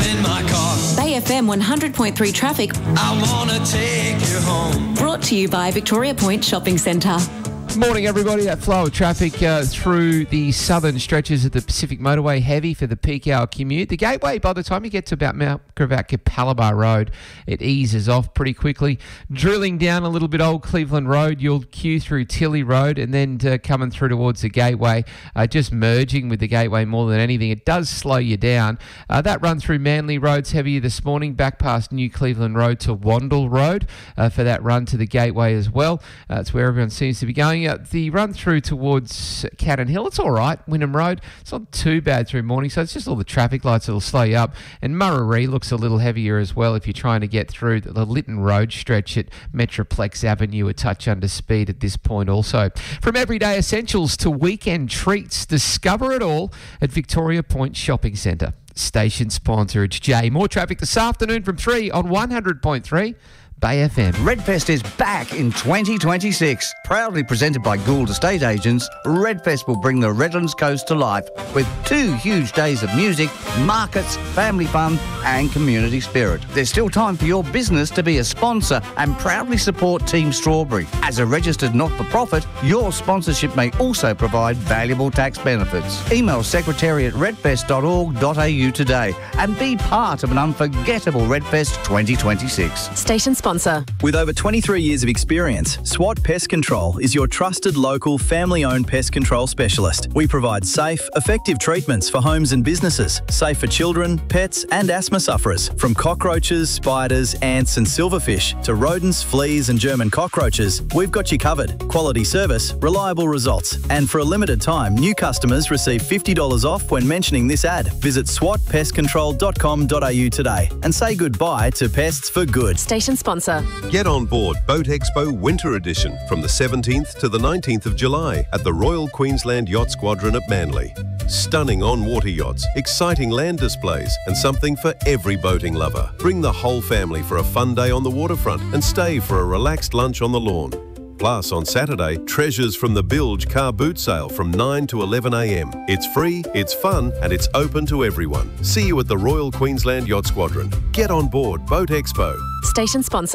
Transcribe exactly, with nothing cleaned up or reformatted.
in my car. Bay F M one hundred point three traffic. I wanna take you home. Brought to you by Victoria Point Shopping Centre. Morning, everybody. That flow of traffic uh, through the southern stretches of the Pacific Motorway, heavy for the peak hour commute. The Gateway, by the time you get to about Mount Gravatt Capalaba Road, it eases off pretty quickly. Drilling down a little bit Old Cleveland Road, you'll queue through Tilly Road and then uh, coming through towards the Gateway, uh, just merging with the Gateway more than anything. It does slow you down. Uh, that run through Manly Road's heavier this morning, back past New Cleveland Road to Wandle Road uh, for that run to the Gateway as well. Uh, that's where everyone seems to be going. Uh, the run through towards Cannon Hill, it's all right. Wynnum Road, it's not too bad through morning, so it's just all the traffic lights that'll slow you up. And Murray looks a little heavier as well if you're trying to get through the Lytton Road stretch at Metroplex Avenue, a touch under speed at this point also. From everyday essentials to weekend treats, discover it all at Victoria Point Shopping Centre. Station sponsor, it's Jay. More traffic this afternoon from three on one hundred point three. Bay F M. Redfest is back in twenty twenty-six. Proudly presented by Gould Estate Agents, Redfest will bring the Redlands Coast to life with two huge days of music, markets, family fun and community spirit. There's still time for your business to be a sponsor and proudly support Team Strawberry. As a registered not-for-profit, your sponsorship may also provide valuable tax benefits. Email secretary at redfest dot org dot a u today and be part of an unforgettable Redfest twenty twenty-six. Station sponsor. With over twenty-three years of experience, SWAT Pest Control is your trusted local family-owned pest control specialist. We provide safe, effective treatments for homes and businesses, safe for children, pets and asthma sufferers. From cockroaches, spiders, ants and silverfish to rodents, fleas and German cockroaches, we've got you covered. Quality service, reliable results. And for a limited time, new customers receive fifty dollars off when mentioning this ad. Visit swat pest control dot com dot a u today and say goodbye to pests for good. Station sponsor. Get on board Boat Expo Winter Edition from the seventeenth to the nineteenth of July at the Royal Queensland Yacht Squadron at Manly. Stunning on-water yachts, exciting land displays and something for every boating lover. Bring the whole family for a fun day on the waterfront and stay for a relaxed lunch on the lawn. Plus, on Saturday, treasures from the Bilge car boot sale from nine to eleven a m. It's free, it's fun, and it's open to everyone. See you at the Royal Queensland Yacht Squadron. Get on board Boat Expo. Station sponsor.